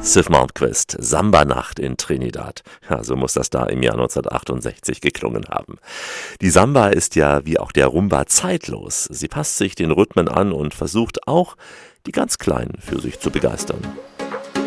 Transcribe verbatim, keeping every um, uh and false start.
Sif Malmquist, Samba-Nacht in Trinidad. Ja, so muss das da im Jahr neunzehnhundertachtundsechzig geklungen haben. Die Samba ist ja wie auch der Rumba zeitlos. Sie passt sich den Rhythmen an und versucht auch, die ganz Kleinen für sich zu begeistern.